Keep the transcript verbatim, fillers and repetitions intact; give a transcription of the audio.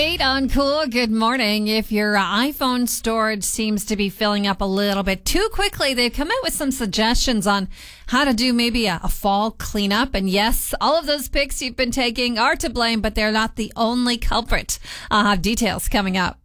Eight on Cool. Good morning. If your iPhone storage seems to be filling up a little bit too quickly, they've come out with some suggestions on how to do maybe a, a fall cleanup. And yes, all of those pics you've been taking are to blame, but they're not the only culprit. I'll have details coming up.